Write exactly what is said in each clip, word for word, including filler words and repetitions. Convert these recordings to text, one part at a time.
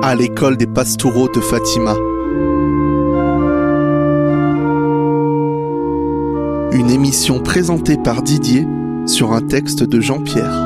à l'école des Pastoureaux de Fatima. Une émission présentée par Didier sur un texte de Jean-Pierre.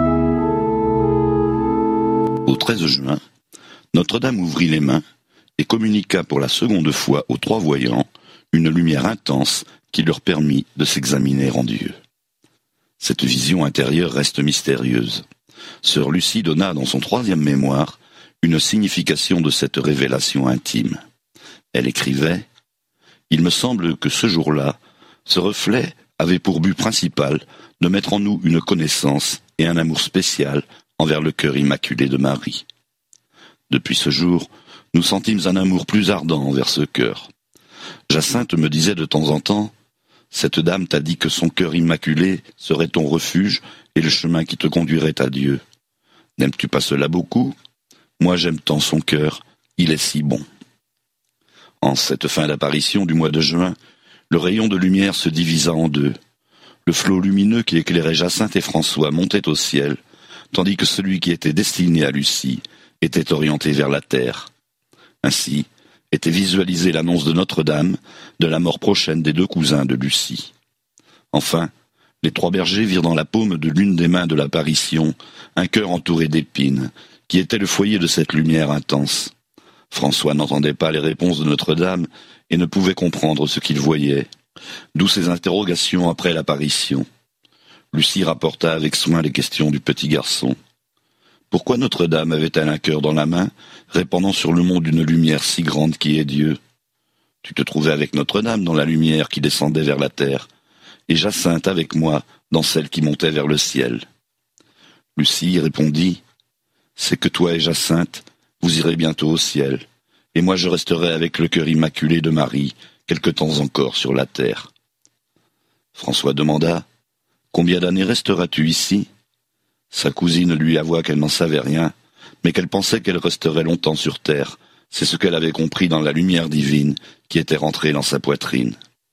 Au treize juin, Notre-Dame ouvrit les mains et communiqua pour la seconde fois aux trois voyants une lumière intense qui leur permit de s'examiner en Dieu. Cette vision intérieure reste mystérieuse. Sœur Lucie donna dans son troisième mémoire une signification de cette révélation intime. Elle écrivait « Il me semble que ce jour-là, ce reflet avait pour but principal de mettre en nous une connaissance et un amour spécial envers le cœur immaculé de Marie. Depuis ce jour, nous sentîmes un amour plus ardent envers ce cœur. Jacinthe me disait de temps en temps « Cette dame t'a dit que son cœur immaculé serait ton refuge et le chemin qui te conduirait à Dieu. N'aimes-tu pas cela beaucoup ? Moi j'aime tant son cœur, il est si bon. » En cette fin d'apparition du mois de juin, le rayon de lumière se divisa en deux. Le flot lumineux qui éclairait Jacinthe et François montait au ciel, tandis que celui qui était destiné à Lucie était orienté vers la terre. Ainsi était visualisée l'annonce de Notre-Dame de la mort prochaine des deux cousins de Lucie. Enfin, les trois bergers virent dans la paume de l'une des mains de l'apparition un cœur entouré d'épines, qui était le foyer de cette lumière intense. François n'entendait pas les réponses de Notre-Dame et ne pouvait comprendre ce qu'il voyait, d'où ses interrogations après l'apparition. Lucie rapporta avec soin les questions du petit garçon. Pourquoi Notre-Dame avait-elle un cœur dans la main, répandant sur le monde une lumière si grande qui est Dieu ? Tu te trouvais avec Notre-Dame dans la lumière qui descendait vers la terre, et Jacinthe avec moi dans celle qui montait vers le ciel. Lucie répondit, « C'est que toi et Jacinthe, vous irez bientôt au ciel, et moi je resterai avec le cœur immaculé de Marie quelque temps encore sur la terre. » François demanda, « Combien d'années resteras-tu ici ?» Sa cousine lui avoua qu'elle n'en savait rien, mais qu'elle pensait qu'elle resterait longtemps sur terre. C'est ce qu'elle avait compris dans la lumière divine qui était rentrée dans sa poitrine.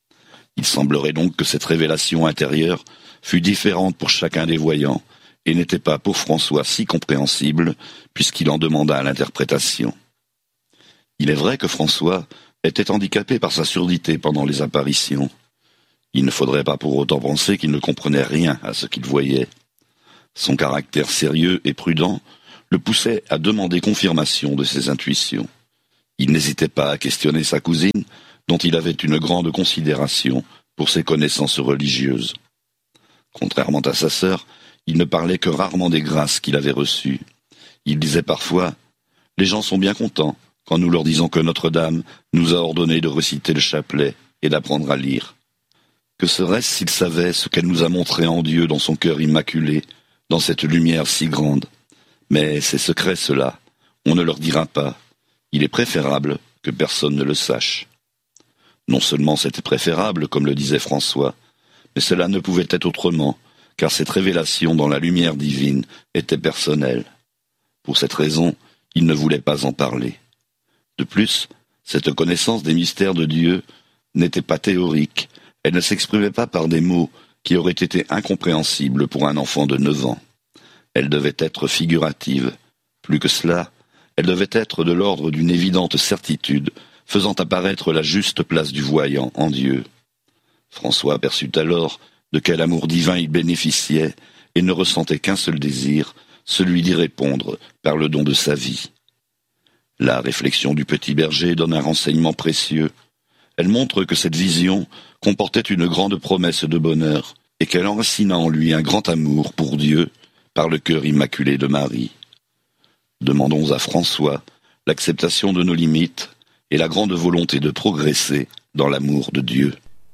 Il semblerait donc que cette révélation intérieure fût différente pour chacun des voyants, et n'était pas pour François si compréhensible, puisqu'il en demanda l'interprétation. Il est vrai que François était handicapé par sa surdité pendant les apparitions. Il ne faudrait pas pour autant penser qu'il ne comprenait rien à ce qu'il voyait. Son caractère sérieux et prudent le poussait à demander confirmation de ses intuitions. Il n'hésitait pas à questionner sa cousine, dont il avait une grande considération pour ses connaissances religieuses. Contrairement à sa sœur, il ne parlait que rarement des grâces qu'il avait reçues. Il disait parfois « Les gens sont bien contents quand nous leur disons que Notre-Dame nous a ordonné de réciter le chapelet et d'apprendre à lire. Que serait-ce s'ils savaient ce qu'elle nous a montré en Dieu dans son cœur immaculé, dans cette lumière si grande ? Mais c'est secret cela, on ne leur dira pas. Il est préférable que personne ne le sache. » Non seulement c'était préférable, comme le disait François, mais cela ne pouvait être autrement, car cette révélation dans la lumière divine était personnelle. Pour cette raison, il ne voulait pas en parler. De plus, cette connaissance des mystères de Dieu n'était pas théorique, elle ne s'exprimait pas par des mots qui auraient été incompréhensibles pour un enfant de neuf ans. Elle devait être figurative. Plus que cela, elle devait être de l'ordre d'une évidente certitude, faisant apparaître la juste place du voyant en Dieu. François aperçut alors de quel amour divin il bénéficiait et ne ressentait qu'un seul désir, celui d'y répondre par le don de sa vie. La réflexion du petit berger donne un renseignement précieux. Elle montre que cette vision comportait une grande promesse de bonheur et qu'elle enracina en lui un grand amour pour Dieu par le cœur immaculé de Marie. Demandons à François l'acceptation de nos limites et la grande volonté de progresser dans l'amour de Dieu.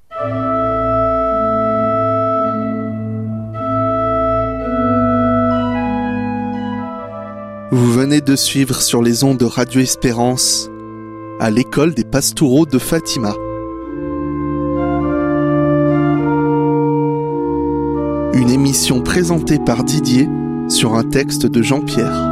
Vous venez de suivre sur les ondes de Radio Espérance à l'école des Pastoureaux de Fatima. Une émission présentée par Didier sur un texte de Jean-Pierre.